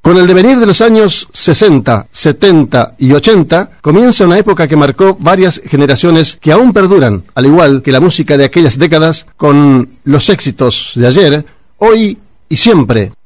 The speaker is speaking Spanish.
Con el devenir de los años 60, 70 y 80, comienza una época que marcó varias generaciones que aún perduran, al igual que la música de aquellas décadas, con los éxitos de ayer, hoy y siempre.